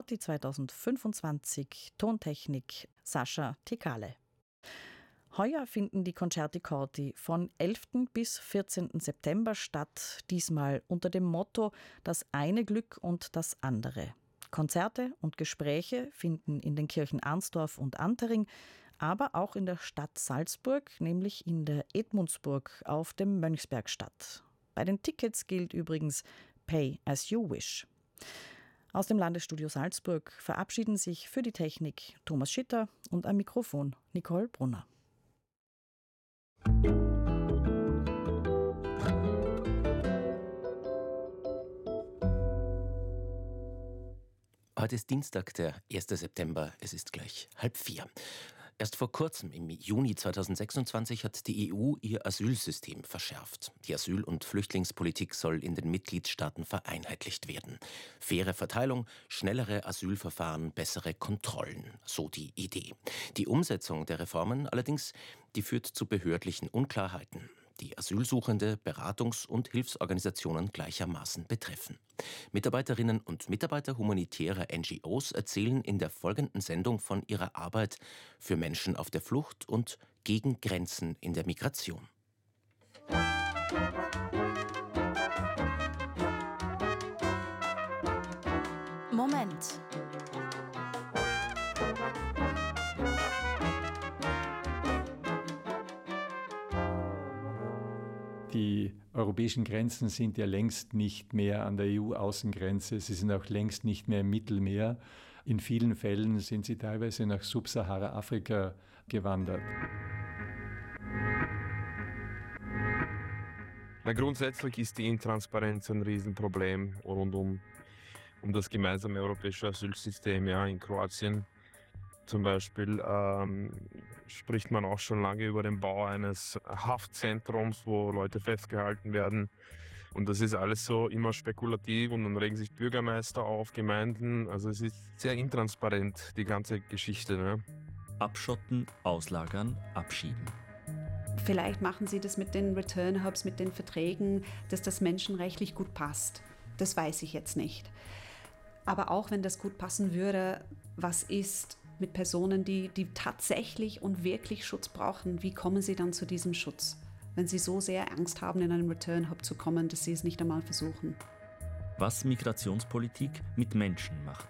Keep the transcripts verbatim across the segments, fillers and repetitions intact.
Die zweitausendfünfundzwanzig Tontechnik Sascha Tikale. Heuer finden die Concerti Corti von elften bis vierzehnten September statt, diesmal unter dem Motto Das eine Glück und das andere. Konzerte und Gespräche finden in den Kirchen Arnsdorf und Antering, aber auch in der Stadt Salzburg, nämlich in der Edmundsburg auf dem Mönchsberg statt. Bei den Tickets gilt übrigens Pay as you wish. Aus dem Landesstudio Salzburg verabschieden sich für die Technik Thomas Schitter und am Mikrofon Nicole Brunner. Heute ist Dienstag, der erste September. Es ist gleich halb vier. Erst vor kurzem, im Juni zweitausendsechsundzwanzig, hat die E U ihr Asylsystem verschärft. Die Asyl- und Flüchtlingspolitik soll in den Mitgliedstaaten vereinheitlicht werden. Faire Verteilung, schnellere Asylverfahren, bessere Kontrollen, so die Idee. Die Umsetzung der Reformen allerdings, die führt zu behördlichen Unklarheiten, die Asylsuchende, Beratungs- und Hilfsorganisationen gleichermaßen betreffen. Mitarbeiterinnen und Mitarbeiter humanitärer N G Os erzählen in der folgenden Sendung von ihrer Arbeit für Menschen auf der Flucht und gegen Grenzen in der Migration. Moment. Die europäischen Grenzen sind ja längst nicht mehr an der E U-Außengrenze. Sie sind auch längst nicht mehr im Mittelmeer. In vielen Fällen sind sie teilweise nach Subsahara-Afrika gewandert. Na, grundsätzlich ist die Intransparenz ein Riesenproblem rund um, um das gemeinsame europäische Asylsystem, ja, in Kroatien. Zum Beispiel ähm, spricht man auch schon lange über den Bau eines Haftzentrums, wo Leute festgehalten werden. Und das ist alles so immer spekulativ und dann regen sich Bürgermeister auf, Gemeinden. Also es ist sehr intransparent, die ganze Geschichte. Ne? Abschotten, auslagern, abschieben. Vielleicht machen Sie das mit den Return Hubs, mit den Verträgen, dass das menschenrechtlich gut passt. Das weiß ich jetzt nicht. Aber auch wenn das gut passen würde, was ist mit Personen, die, die tatsächlich und wirklich Schutz brauchen? Wie kommen sie dann zu diesem Schutz, wenn sie so sehr Angst haben, in einen Return Hub zu kommen, dass sie es nicht einmal versuchen? Was Migrationspolitik mit Menschen macht.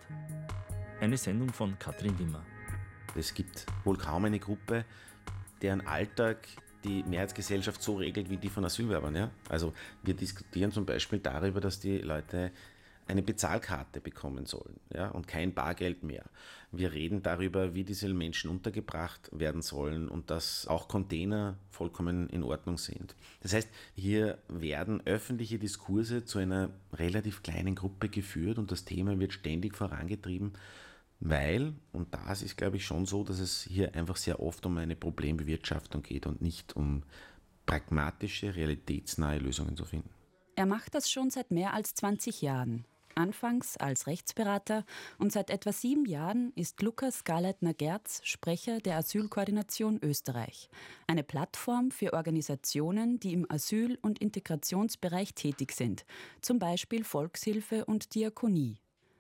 Eine Sendung von Katrin Wimmer. Es gibt wohl kaum eine Gruppe, deren Alltag die Mehrheitsgesellschaft so regelt wie die von Asylwerbern. Ja? Also wir diskutieren zum Beispiel darüber, dass die Leute eine Bezahlkarte bekommen sollen, ja, und kein Bargeld mehr. Wir reden darüber, wie diese Menschen untergebracht werden sollen und dass auch Container vollkommen in Ordnung sind. Das heißt, hier werden öffentliche Diskurse zu einer relativ kleinen Gruppe geführt und das Thema wird ständig vorangetrieben, weil, und das ist, glaube ich, schon so, dass es hier einfach sehr oft um eine Problembewirtschaftung geht und nicht um pragmatische, realitätsnahe Lösungen zu finden. Er macht das schon seit mehr als zwanzig Jahren. Anfangs als Rechtsberater und seit etwa sieben Jahren ist Lukas Garleitner-Gerz Sprecher der Asylkoordination Österreich, eine Plattform für Organisationen, die im Asyl- und Integrationsbereich tätig sind, zum Beispiel Volkshilfe und Diakonie.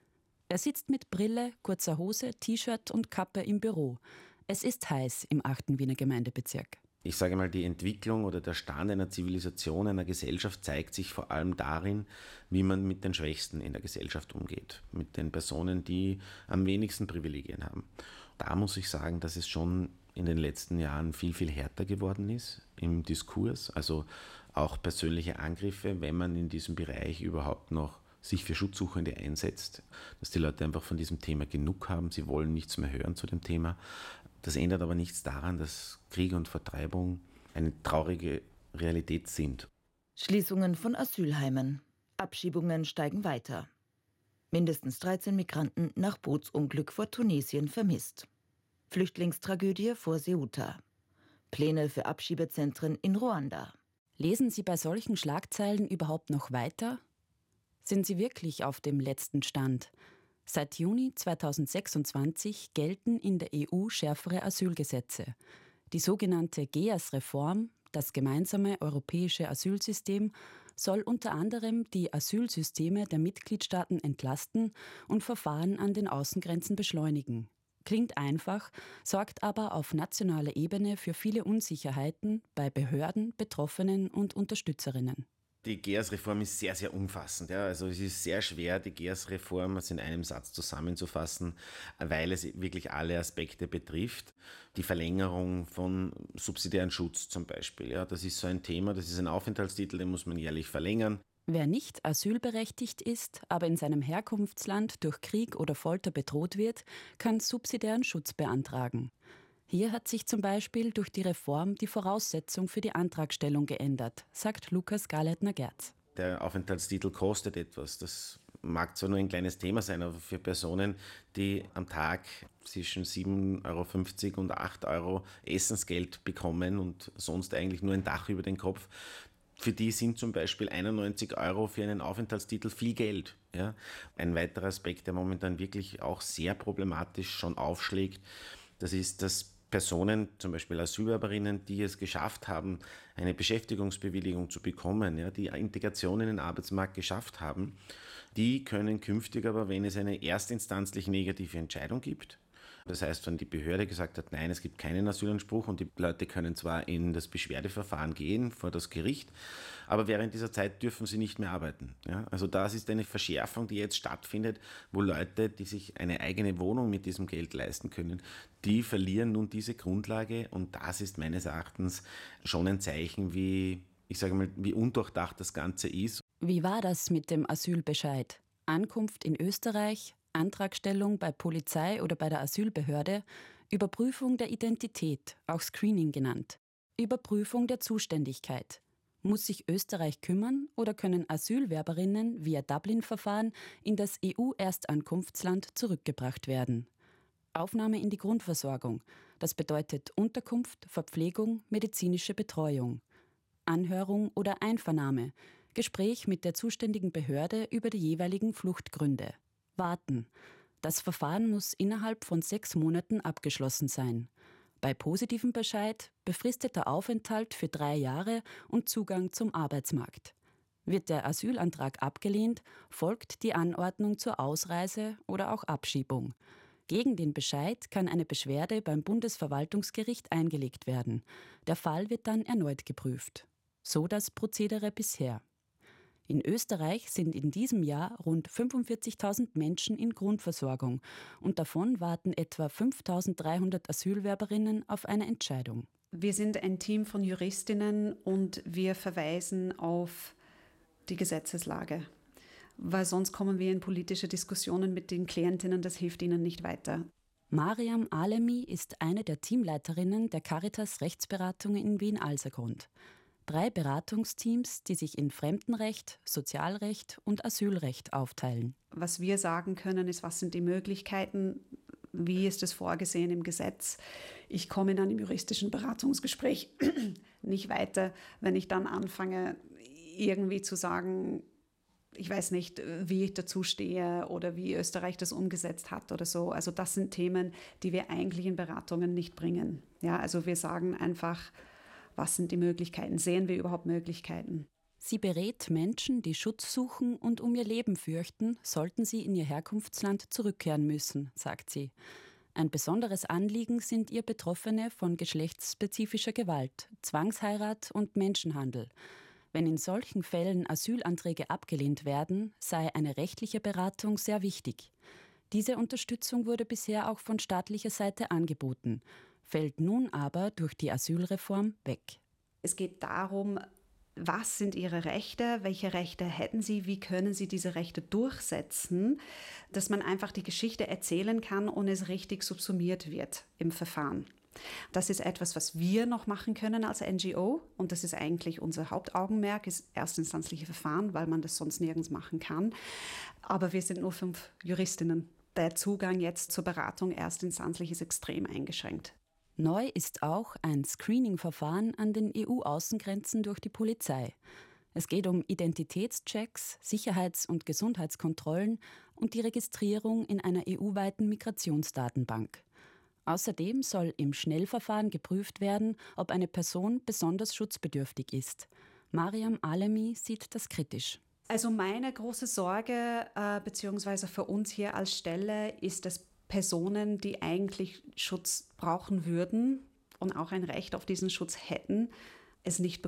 Er sitzt mit Brille, kurzer Hose, T-Shirt und Kappe im Büro. Es ist heiß im achten Wiener Gemeindebezirk. Ich sage mal, die Entwicklung oder der Stand einer Zivilisation, einer Gesellschaft zeigt sich vor allem darin, wie man mit den Schwächsten in der Gesellschaft umgeht, mit den Personen, die am wenigsten Privilegien haben. Da muss ich sagen, dass es schon in den letzten Jahren viel, viel härter geworden ist im Diskurs, also auch persönliche Angriffe, wenn man in diesem Bereich überhaupt noch sich für Schutzsuchende einsetzt, dass die Leute einfach von diesem Thema genug haben, sie wollen nichts mehr hören zu dem Thema. Das ändert aber nichts daran, dass Krieg und Vertreibung eine traurige Realität sind. Schließungen von Asylheimen. Abschiebungen steigen weiter. Mindestens dreizehn Migranten nach Bootsunglück vor Tunesien vermisst. Flüchtlingstragödie vor Ceuta. Pläne für Abschiebezentren in Ruanda. Lesen Sie bei solchen Schlagzeilen überhaupt noch weiter? Sind Sie wirklich auf dem letzten Stand? Seit Juni zweitausendsechsundzwanzig gelten in der E U schärfere Asylgesetze. Die sogenannte G E A S-Reform, das gemeinsame europäische Asylsystem, soll unter anderem die Asylsysteme der Mitgliedstaaten entlasten und Verfahren an den Außengrenzen beschleunigen. Klingt einfach, sorgt aber auf nationaler Ebene für viele Unsicherheiten bei Behörden, Betroffenen und Unterstützerinnen. Die G E A S-Reform ist sehr, sehr umfassend. Ja. Also es ist sehr schwer, die G E A S-Reform in einem Satz zusammenzufassen, weil es wirklich alle Aspekte betrifft. Die Verlängerung von subsidiären Schutz zum Beispiel. Ja, das ist so ein Thema, das ist ein Aufenthaltstitel, den muss man jährlich verlängern. Wer nicht asylberechtigt ist, aber in seinem Herkunftsland durch Krieg oder Folter bedroht wird, kann subsidiären Schutz beantragen. Hier hat sich zum Beispiel durch die Reform die Voraussetzung für die Antragstellung geändert, sagt Lukas Garleitner-Gerz. Der Aufenthaltstitel kostet etwas. Das mag zwar nur ein kleines Thema sein, aber für Personen, die am Tag zwischen sieben Euro fünfzig und acht Euro Essensgeld bekommen und sonst eigentlich nur ein Dach über den Kopf, für die sind zum Beispiel einundneunzig Euro für einen Aufenthaltstitel viel Geld. Ja? Ein weiterer Aspekt, der momentan wirklich auch sehr problematisch schon aufschlägt, das ist, dass Personen, zum Beispiel Asylwerberinnen, die es geschafft haben, eine Beschäftigungsbewilligung zu bekommen, ja, die Integration in den Arbeitsmarkt geschafft haben, die können künftig aber, wenn es eine erstinstanzlich negative Entscheidung gibt, das heißt, wenn die Behörde gesagt hat, nein, es gibt keinen Asylanspruch und die Leute können zwar in das Beschwerdeverfahren gehen vor das Gericht, aber während dieser Zeit dürfen sie nicht mehr arbeiten. Ja, also das ist eine Verschärfung, die jetzt stattfindet, wo Leute, die sich eine eigene Wohnung mit diesem Geld leisten können, die verlieren nun diese Grundlage und das ist meines Erachtens schon ein Zeichen, wie, ich sage mal, wie undurchdacht das Ganze ist. Wie war das mit dem Asylbescheid? Ankunft in Österreich, Antragstellung bei Polizei oder bei der Asylbehörde, Überprüfung der Identität, auch Screening genannt, Überprüfung der Zuständigkeit. Muss sich Österreich kümmern oder können Asylwerberinnen via Dublin-Verfahren in das E U-Erstankunftsland zurückgebracht werden? Aufnahme in die Grundversorgung, das bedeutet Unterkunft, Verpflegung, medizinische Betreuung. Anhörung oder Einvernahme, Gespräch mit der zuständigen Behörde über die jeweiligen Fluchtgründe. Warten. Das Verfahren muss innerhalb von sechs Monaten abgeschlossen sein. Bei positivem Bescheid befristeter Aufenthalt für drei Jahre und Zugang zum Arbeitsmarkt. Wird der Asylantrag abgelehnt, folgt die Anordnung zur Ausreise oder auch Abschiebung. Gegen den Bescheid kann eine Beschwerde beim Bundesverwaltungsgericht eingelegt werden. Der Fall wird dann erneut geprüft. So das Prozedere bisher. In Österreich sind in diesem Jahr rund fünfundvierzigtausend Menschen in Grundversorgung und davon warten etwa fünftausenddreihundert Asylwerberinnen auf eine Entscheidung. Wir sind ein Team von Juristinnen und wir verweisen auf die Gesetzeslage, weil sonst kommen wir in politische Diskussionen mit den Klientinnen, das hilft ihnen nicht weiter. Mariam Alemi ist eine der Teamleiterinnen der Caritas Rechtsberatung in Wien-Alsergrund. Drei Beratungsteams, die sich in Fremdenrecht, Sozialrecht und Asylrecht aufteilen. Was wir sagen können, ist, was sind die Möglichkeiten, wie ist es vorgesehen im Gesetz. Ich komme in einem juristischen Beratungsgespräch nicht weiter, wenn ich dann anfange, irgendwie zu sagen, ich weiß nicht, wie ich dazu stehe oder wie Österreich das umgesetzt hat oder so. Also das sind Themen, die wir eigentlich in Beratungen nicht bringen. Ja, also wir sagen einfach, was sind die Möglichkeiten? Sehen wir überhaupt Möglichkeiten? Sie berät Menschen, die Schutz suchen und um ihr Leben fürchten, sollten sie in ihr Herkunftsland zurückkehren müssen, sagt sie. Ein besonderes Anliegen sind ihr Betroffene von geschlechtsspezifischer Gewalt, Zwangsheirat und Menschenhandel. Wenn in solchen Fällen Asylanträge abgelehnt werden, sei eine rechtliche Beratung sehr wichtig. Diese Unterstützung wurde bisher auch von staatlicher Seite angeboten, fällt nun aber durch die Asylreform weg. Es geht darum, was sind ihre Rechte, welche Rechte hätten sie, wie können sie diese Rechte durchsetzen, dass man einfach die Geschichte erzählen kann und es richtig subsumiert wird im Verfahren. Das ist etwas, was wir noch machen können als N G O und das ist eigentlich unser Hauptaugenmerk, ist erstinstanzliche Verfahren, weil man das sonst nirgends machen kann. Aber wir sind nur fünf Juristinnen. Der Zugang jetzt zur Beratung erstinstanzlich ist extrem eingeschränkt. Neu ist auch ein Screening-Verfahren an den E U-Außengrenzen durch die Polizei. Es geht um Identitätschecks, Sicherheits- und Gesundheitskontrollen und die Registrierung in einer E U-weiten Migrationsdatenbank. Außerdem soll im Schnellverfahren geprüft werden, ob eine Person besonders schutzbedürftig ist. Mariam Alemi sieht das kritisch. Also meine große Sorge, äh, beziehungsweise für uns hier als Stelle, ist, dass Personen, die eigentlich Schutz brauchen würden und auch ein Recht auf diesen Schutz hätten, es nicht